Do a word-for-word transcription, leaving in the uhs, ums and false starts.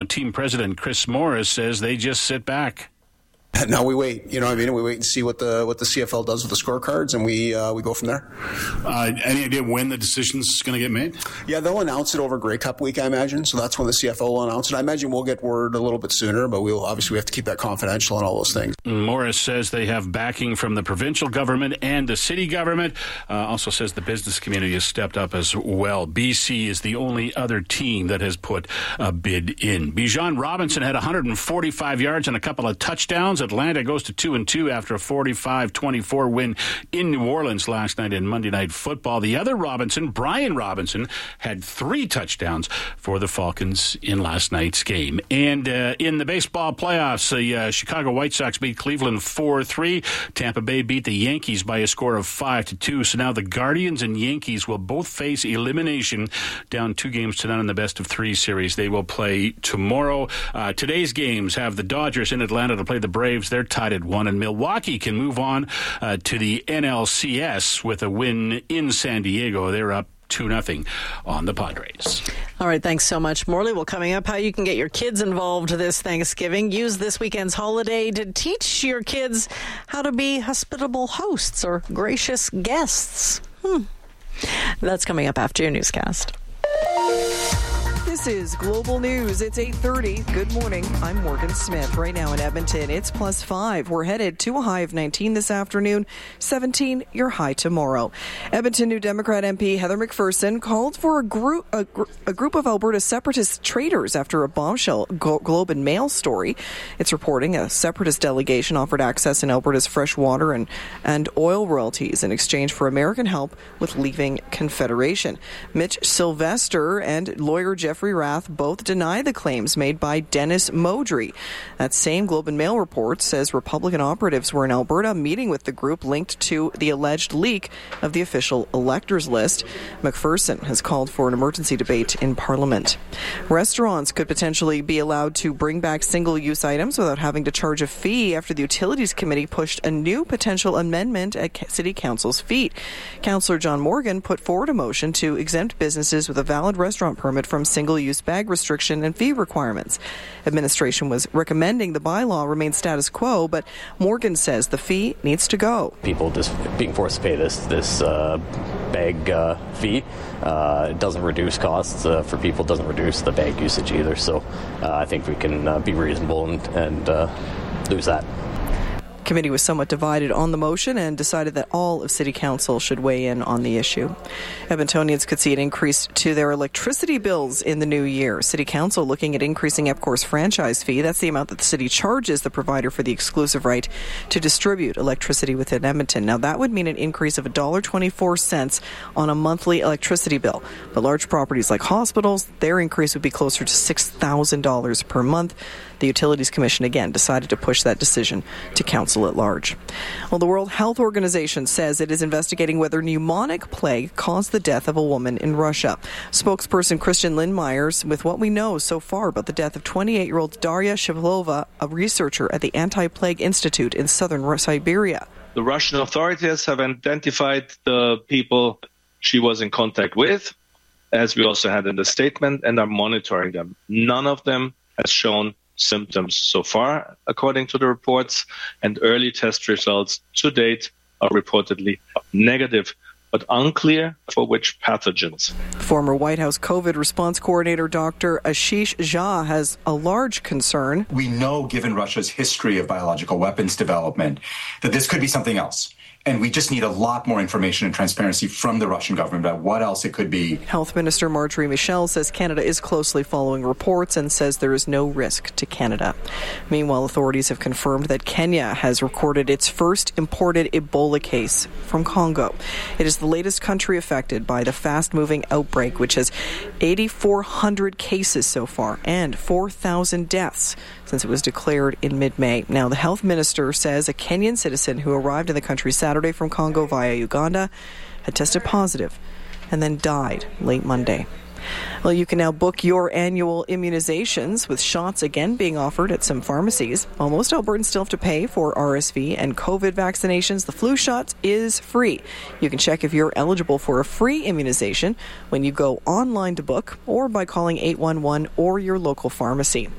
team president Chris Morris says they just sit back. Now we wait, you know what I mean? We wait and see what the what the C F L does with the scorecards, and we uh, we go from there. Uh, any idea when the decision's going to get made? Yeah, they'll announce it over Grey Cup week, I imagine. So that's when the C F L will announce it. I imagine we'll get word a little bit sooner, but we'll obviously we have to keep that confidential and all those things. Morris says they have backing from the provincial government and the city government. Uh, also says the business community has stepped up as well. B C is the only other team that has put a bid in. Bijan Robinson had one hundred forty-five yards and a couple of touchdowns. Atlanta goes to two and two after a forty-five twenty-four win in New Orleans last night in Monday Night Football. The other Robinson, Brian Robinson, had three touchdowns for the Falcons in last night's game. And uh, in the baseball playoffs, the uh, Chicago White Sox beat Cleveland four three. Tampa Bay beat the Yankees by a score of five to two. So now the Guardians and Yankees will both face elimination, down two games to none in the best of three series. They will play tomorrow. Uh, today's games have the Dodgers in Atlanta to play the Braves. They're tied at one, and Milwaukee can move on uh, to the N L C S with a win in San Diego. They're up two nothing on the Padres. All right, thanks so much, Morley. Well, coming up, how you can get your kids involved this Thanksgiving. Use this weekend's holiday to teach your kids how to be hospitable hosts or gracious guests. Hmm. That's coming up after your newscast. This is Global News. It's eight thirty. Good morning. I'm Morgan Smith. Right now in Edmonton, it's plus five. We're headed to a high of nineteen this afternoon, seventeen your high tomorrow. Edmonton New Democrat M P Heather McPherson called for a group a, gr- a group of Alberta separatist traitors after a bombshell Go- Globe and Mail story. It's reporting a separatist delegation offered access in Alberta's fresh water and, and oil royalties in exchange for American help with leaving Confederation. Mitch Sylvester and lawyer Jeffrey Rath both deny the claims made by Dennis Modry. That same Globe and Mail report says Republican operatives were in Alberta meeting with the group linked to the alleged leak of the official electors list. McPherson has called for an emergency debate in Parliament. Restaurants could potentially be allowed to bring back single-use items without having to charge a fee after the Utilities Committee pushed a new potential amendment at City Council's feet. Councillor John Morgan put forward a motion to exempt businesses with a valid restaurant permit from single use bag restriction and fee requirements. Administration was recommending the bylaw remain status quo, but Morgan says the fee needs to go. People just being forced to pay this this uh, bag uh, fee uh, doesn't reduce costs uh, for people, doesn't reduce the bag usage either. So uh, I think we can uh, be reasonable and, and uh, lose that. Committee was somewhat divided on the motion and decided that all of City Council should weigh in on the issue. Edmontonians could see an increase to their electricity bills in the new year. City Council looking at increasing EPCOR's franchise fee. That's the amount that the city charges the provider for the exclusive right to distribute electricity within Edmonton. Now, that would mean an increase of one dollar and twenty-four cents on a monthly electricity bill. But large properties like hospitals, their increase would be closer to six thousand dollars per month. The Utilities Commission, again, decided to push that decision to council at large. Well, the World Health Organization says it is investigating whether pneumonic plague caused the death of a woman in Russia. Spokesperson Christian Lindmeyers, with what we know so far about the death of twenty-eight-year-old Daria Shevlova, a researcher at the Anti-Plague Institute in southern Siberia. The Russian authorities have identified the people she was in contact with, as we also had in the statement, and are monitoring them. None of them has shown symptoms so far, according to the reports, and early test results to date are reportedly negative, but unclear for which pathogens. Former White House COVID response coordinator Doctor Ashish Jha has a large concern. We know, given Russia's history of biological weapons development, that this could be something else. And we just need a lot more information and transparency from the Russian government about what else it could be. Health Minister Marjorie Michel says Canada is closely following reports and says there is no risk to Canada. Meanwhile, authorities have confirmed that Kenya has recorded its first imported Ebola case from Congo. It is the latest country affected by the fast-moving outbreak, which has eight thousand four hundred cases so far and four thousand deaths since it was declared in mid-May. Now, the health minister says a Kenyan citizen who arrived in the country Saturday from Congo via Uganda had tested positive and then died late Monday. Well, you can now book your annual immunizations, with shots again being offered at some pharmacies. While most Albertans still have to pay for R S V and COVID vaccinations, the flu shot is free. You can check if you're eligible for a free immunization when you go online to book or by calling eight one one or your local pharmacy.